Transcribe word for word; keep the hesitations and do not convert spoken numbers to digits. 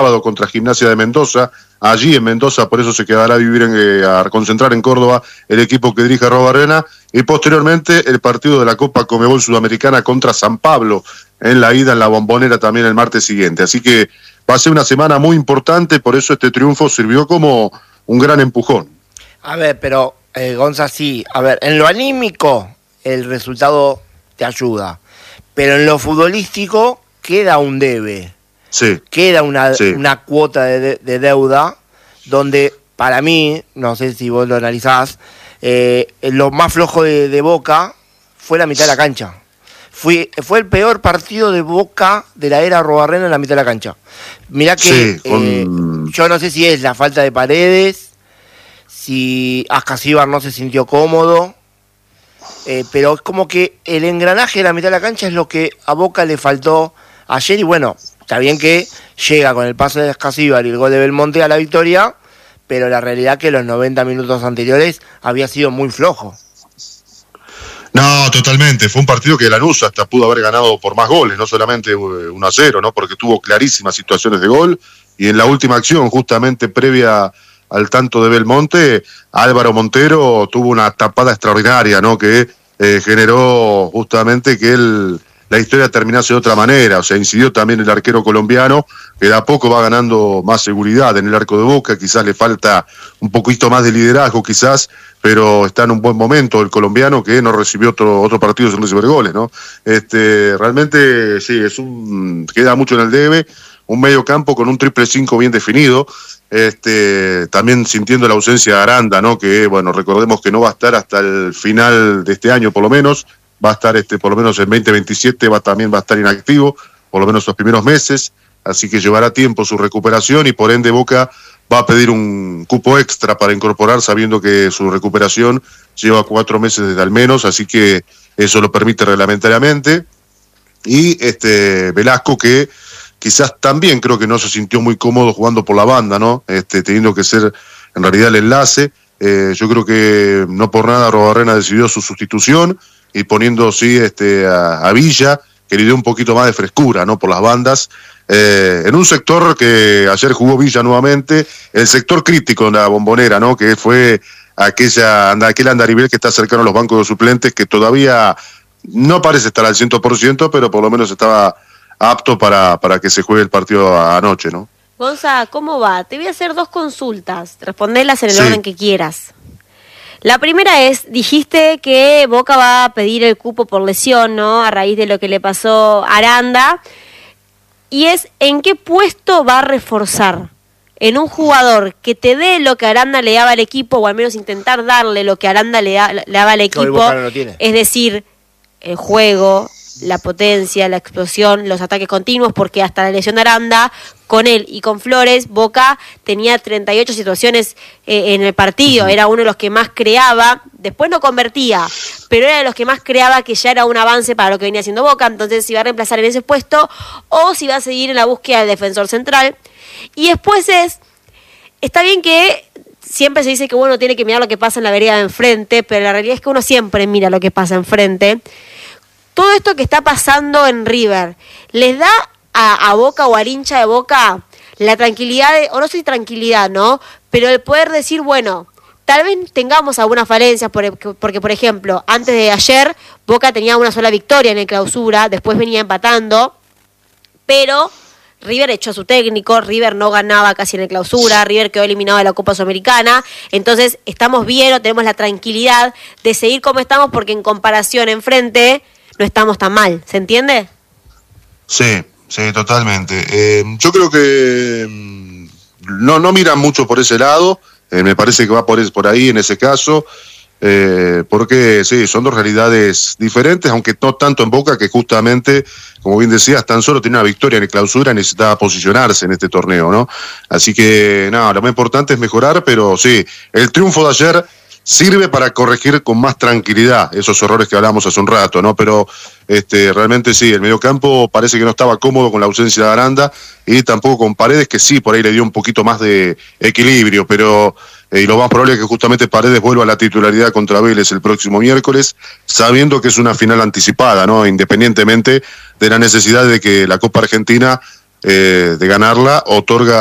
sábado contra Gimnasia de Mendoza, allí en Mendoza, por eso se quedará a vivir en, eh, a concentrar en Córdoba el equipo que dirige Arruabarrena, y posteriormente el partido de la Copa Conmebol Sudamericana contra San Pablo, en la ida en la Bombonera también el martes siguiente. Así que va a ser una semana muy importante, por eso este triunfo sirvió como un gran empujón. A ver, pero eh, Gonza, sí, a ver, en lo anímico el resultado te ayuda, pero en lo futbolístico queda un debe. Sí. Queda una, sí. una cuota de, de deuda donde para mí, no sé si vos lo analizás, eh, lo más flojo de, de Boca fue la mitad de la cancha. Fue, fue el peor partido de Boca de la era Arruabarrena en la mitad de la cancha. Mirá que sí, con... eh, yo no sé si es la falta de Paredes, si Ascasíbar no se sintió cómodo, eh, pero es como que el engranaje de la mitad de la cancha es lo que a Boca le faltó ayer, y bueno, está bien que llega con el pase de Ascasíbar y el gol de Belmonte a la victoria, pero la realidad es que los noventa minutos anteriores había sido muy flojo. No, totalmente. Fue un partido que Lanús hasta pudo haber ganado por más goles, no solamente uno a cero, ¿no? Porque tuvo clarísimas situaciones de gol, y en la última acción, justamente previa al tanto de Belmonte, Álvaro Montero tuvo una tapada extraordinaria, ¿no? Que eh, generó justamente que él... la historia terminase de otra manera. O sea, incidió también el arquero colombiano, que de a poco va ganando más seguridad en el arco de Boca, quizás le falta un poquito más de liderazgo, quizás, pero está en un buen momento el colombiano, que no recibió otro otro partido sin recibir goles, ¿no? Este, realmente, sí, es un queda mucho en el debe, un medio campo con un triple cinco bien definido, este, también sintiendo la ausencia de Aranda, ¿no? Que, bueno, recordemos que no va a estar hasta el final de este año, por lo menos, va a estar este por lo menos en veinte veintisiete, va, también va a estar inactivo, por lo menos los primeros meses, así que llevará tiempo su recuperación, y por ende Boca va a pedir un cupo extra para incorporar, sabiendo que su recuperación lleva cuatro meses desde al menos, así que eso lo permite reglamentariamente. Y este Velasco, que quizás también creo que no se sintió muy cómodo jugando por la banda, ¿no? Este, teniendo que ser en realidad el enlace. Eh, yo creo que no por nada Arruabarrena decidió su sustitución, y poniendo sí este a, a Villa, que le dio un poquito más de frescura, ¿no? Por las bandas, eh, en un sector que ayer jugó Villa nuevamente, el sector crítico de la Bombonera, ¿no? Que fue aquella aquel andarivel que está cercano a los bancos de suplentes, que todavía no parece estar al cien por ciento, pero por lo menos estaba apto para, para que se juegue el partido anoche, ¿no? Gonza, ¿cómo va? Te voy a hacer dos consultas, respondelas en el sí. orden que quieras. La primera es, dijiste que Boca va a pedir el cupo por lesión, ¿no? A raíz de lo que le pasó a Aranda. Y es, ¿en qué puesto va a reforzar? En un jugador que te dé lo que Aranda le daba al equipo, o al menos intentar darle lo que Aranda le, da, le daba al equipo. Boca no lo tiene. Es decir, el juego, la potencia, la explosión, los ataques continuos, porque hasta la lesión de Aranda, con él y con Flores, Boca tenía treinta y ocho situaciones eh, en el partido, era uno de los que más creaba, después no convertía, pero era de los que más creaba, que ya era un avance para lo que venía haciendo Boca. Entonces, si va a reemplazar en ese puesto, o si va a seguir en la búsqueda del defensor central. Y después es, está bien que siempre se dice que uno tiene que mirar lo que pasa en la vereda de enfrente, pero la realidad es que uno siempre mira lo que pasa enfrente. Todo esto que está pasando en River, ¿les da a, a Boca o al hincha de Boca la tranquilidad, de, o no sé si tranquilidad, ¿no? Pero el poder decir, bueno, tal vez tengamos algunas falencias, porque, porque por ejemplo, antes de ayer, Boca tenía una sola victoria en el Clausura, después venía empatando, pero River echó a su técnico, River no ganaba casi en el Clausura, River quedó eliminado de la Copa Sudamericana, entonces estamos bien, o tenemos la tranquilidad de seguir como estamos, porque en comparación enfrente no estamos tan mal, ¿se entiende? Sí, sí, totalmente. Eh, yo creo que mm, no, no miran mucho por ese lado, eh, me parece que va por, por ahí en ese caso, eh, porque sí, son dos realidades diferentes, aunque no tanto en Boca, que justamente, como bien decías, tan solo tenía una victoria en el Clausura, necesitaba posicionarse en este torneo, ¿no? Así que, nada, lo más importante es mejorar, pero sí, el triunfo de ayer sirve para corregir con más tranquilidad esos errores que hablamos hace un rato, ¿no? Pero este, realmente sí, el mediocampo parece que no estaba cómodo con la ausencia de Aranda, y tampoco con Paredes, que sí, por ahí le dio un poquito más de equilibrio, pero eh, y lo más probable es que justamente Paredes vuelva a la titularidad contra Vélez el próximo miércoles, sabiendo que es una final anticipada, ¿no? Independientemente de la necesidad de que la Copa Argentina eh, de ganarla, otorga